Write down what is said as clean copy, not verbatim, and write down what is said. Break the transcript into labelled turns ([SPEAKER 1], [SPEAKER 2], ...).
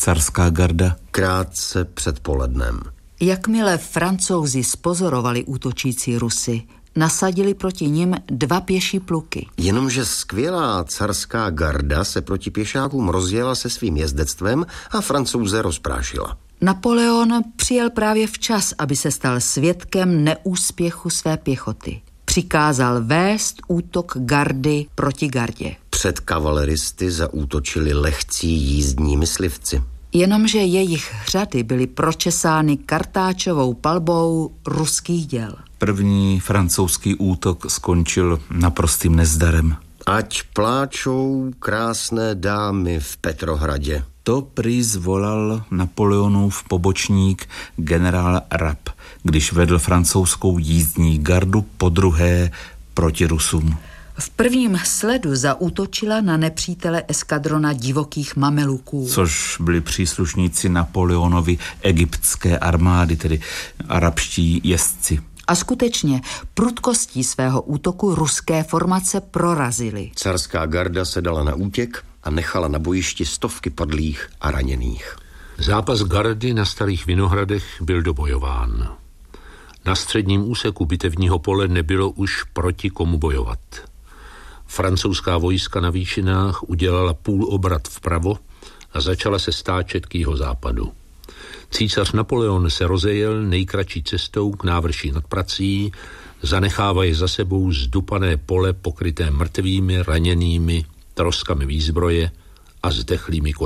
[SPEAKER 1] carská garda?
[SPEAKER 2] Krátce před polednem.
[SPEAKER 3] Jakmile Francouzi spozorovali útočící Rusy, nasadili proti nim 2 pěší pluky.
[SPEAKER 2] Jenomže skvělá carská garda se proti pěšákům rozjela se svým jezdectvem a Francouze rozprášila.
[SPEAKER 3] Napoleon přijel právě včas, aby se stal svědkem neúspěchu své pěchoty. Přikázal vést útok gardy proti gardě.
[SPEAKER 2] Před kavaleristy zaútočili lehcí jízdní myslivci.
[SPEAKER 3] Jenomže jejich řady byly pročesány kartáčovou palbou ruských děl.
[SPEAKER 1] První francouzský útok skončil naprostým nezdarem.
[SPEAKER 2] Ať pláčou krásné dámy v Petrohradě.
[SPEAKER 1] To prý zvolal Napoleonův pobočník generál Rapp, když vedl francouzskou jízdní gardu podruhé proti Rusům.
[SPEAKER 3] V prvním sledu zaútočila na nepřítele eskadrona divokých mameluků.
[SPEAKER 1] Což byli příslušníci Napoleonovy egyptské armády, tedy arabští jezdci.
[SPEAKER 3] A skutečně prudkostí svého útoku ruské formace prorazily.
[SPEAKER 2] Carská garda se dala na útěk a nechala na bojišti stovky padlých a raněných.
[SPEAKER 4] Zápas gardy na Starých Vinohradech byl dobojován. Na středním úseku bitevního pole nebylo už proti komu bojovat. Francouzská vojska na výšinách udělala půlobrat vpravo a začala se stáčet k jihozápadu. Císař Napoleon se rozejel nejkratší cestou k návrší nad Prací, zanechávaje za sebou zdupané pole pokryté mrtvými, raněnými, troskami výzbroje a zdechlými koňmi.